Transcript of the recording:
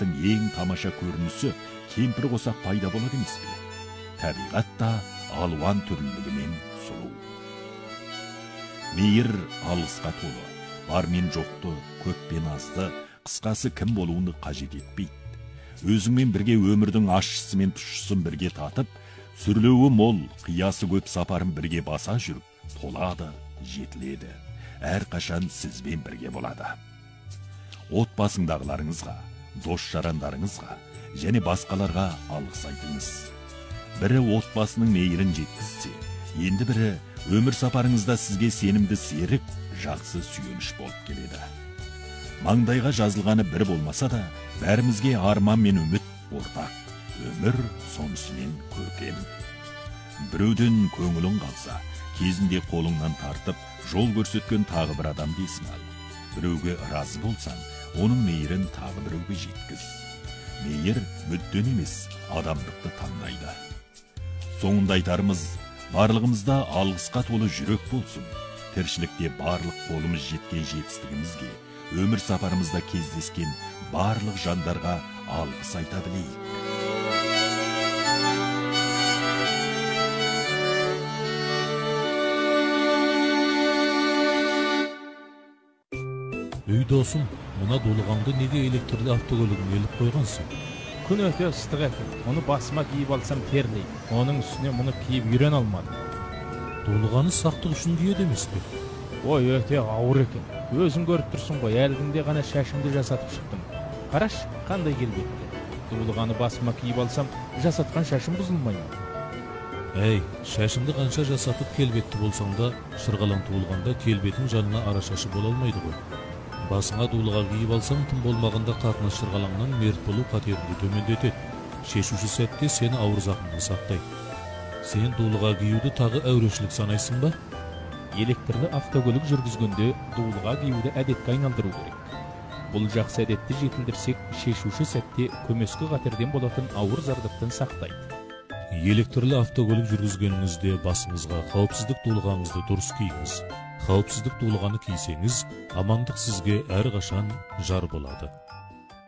табиғаттың ең тамаша көрінісі кемпір қосақ пайда болады емес пе? Табиғат та алуан түрлілігімен сұлу. Мейір алғысқа толы, бар мен жоқты, көп пен азды, қысқасы кім болуыны қажет етпейді. Өзіңмен бірге өмірдің ащысы мен тұщысын бірге татып, сүрлеуі мол, қиясы көп сапарын бірге баса жүріп, толады, жетіледі. Әрқашан сізбен бірге болады. Отбасыңдағыларыңызға, дос-жарандарыңызға және басқаларға алғыс айтыңыз. Бірі отбасының мейірін жеткізсе, енді бірі өмір сапарыңызда сізге сенімді серік, жақсы сүйеніш болып келеді. Маңдайға жазылғаны бір болмаса да, бәрімізге арман мен үміт ортақ. Өмір сонысымен көркем. Біреуден көңілің қалса, кезінде қолыңнан тартып, жол көрсеткен тағы бір адам десін ал. Біреуге разы болсаң, оның мейірін тағы біреуге жеткіз. Мейір мүдден емес, адамдықты таңдайды. Соңында айтарымыз, барлығымызда алғысқа толы жүрек болсын. Тіршілікте барлық қолымыз жеткен жетістігімізге, өмір сапарымызда кездескен барлық жандарға алғыс айта білейік. Үй досым, мұна долығанды неге электрлі автокөлігін еліп қойғансың? Күн өте ыстық екен. Оны басыма киіп алсам терлейді. Оның үстіне мұны киіп үйрен алмадым. Долығаны сақтық үшін киеді емес пе? Ой, өте ауыр екен. Өзің көріп тұрсың ғой, әлгінде ғана шашымды жасатып шықтым. Қараш, қандай келбетті. Долығаны басыма киіп алсам, жасатқан шашым бұзылмайды. Әй, шашымды қанша жасатып келбетті болсаң да, шырғалаң туылғанда келбетің жанына арашашы бола алмайды ғой. Басыңа дулыға киіп алсаң, тым болмағанда қатынас шырғалаңнан мерт болу қатеріңді төмендетеді. Шешуші сәтте сені ауыр зақымнан сақтайды. Сен дулыға киюді тағы әурешілік санайсың ба? Электрлі автокөлік жүргізгенде дулыға киюді әдетке айналдыру керек. Бұл жақсы әдетті жетілдірсек, шешуші сәтте көмескі қатерден болатын ауыр зардаптан сақтайды. Электрлі автокөлік жүргізгеніңізде басыңызға қауіпсіздік дулығаңызды дұрыс киіңіз. Қауіпсіздік дулығаны кисеңіз, амандық сізге әрқашан жар болады.